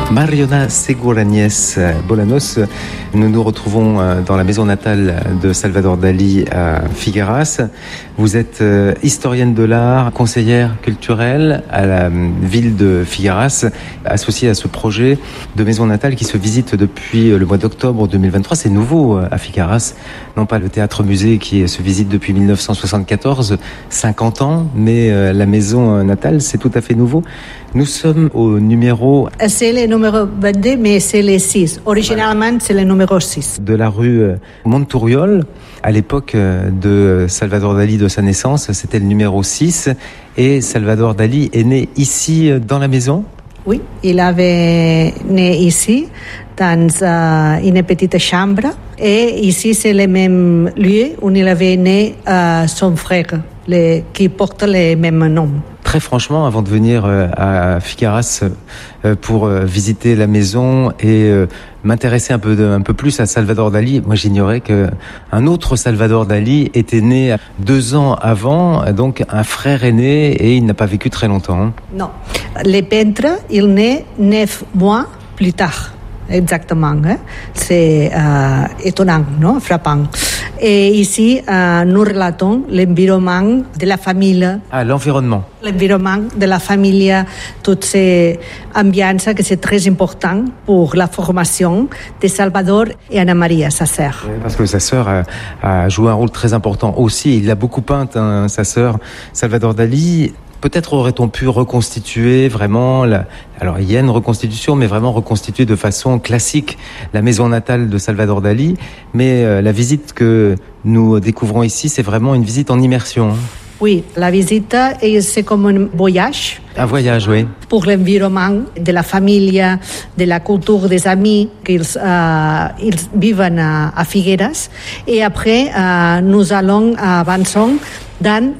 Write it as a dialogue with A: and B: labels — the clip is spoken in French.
A: Mariona Segurañez Bolanos, nous nous retrouvons dans la maison natale de Salvador Dali à Figueras. Vous êtes historienne de l'art, conseillère culturelle à la ville de Figueras, associée à ce projet de maison natale qui se visite depuis le mois d'octobre 2023. C'est nouveau à Figueras, non pas le théâtre-musée qui se visite depuis 1974, 50 ans, mais la maison natale, c'est tout à fait nouveau. Nous sommes au numéro...
B: C'est le numéro 22, mais c'est le 6. Originalement, c'est le numéro 6.
A: De la rue Montouriol. À l'époque de Salvador Dali, de sa naissance, c'était le numéro 6. Et Salvador Dali est né ici, dans la maison ?
B: Oui, il avait né ici, dans une petite chambre. Et ici, c'est le même lieu où il avait né son frère, qui porte le même nom.
A: Très franchement, avant de venir à Figueras pour visiter la maison et m'intéresser un peu plus à Salvador Dali, moi j'ignorais qu'un autre Salvador Dali était né 2 ans avant, donc un frère aîné, et il n'a pas vécu très longtemps.
B: Non, le peintre, il naît 9 mois plus tard. Exactement, hein? C'est étonnant, non? Frappant. Et ici, nous relatons l'environnement de la famille.
A: Ah, l'environnement.
B: L'environnement de la famille, toutes ces ambiances que c'est très important pour la formation de Salvador et Ana Maria, sa sœur.
A: Oui, parce que sa sœur a joué un rôle très important aussi. Il a beaucoup peint, hein, sa sœur, Salvador Dali. Peut-être aurait-on pu reconstituer vraiment, alors il y a une reconstitution, mais vraiment reconstituer de façon classique la maison natale de Salvador Dali. Mais la visite que nous découvrons ici, c'est vraiment une visite en immersion.
B: Oui, la visite, c'est comme un voyage.
A: Un voyage, oui.
B: Pour l'environnement de la famille, de la culture des amis qu'ils vivent à Figueras. Et après, nous allons avancer dans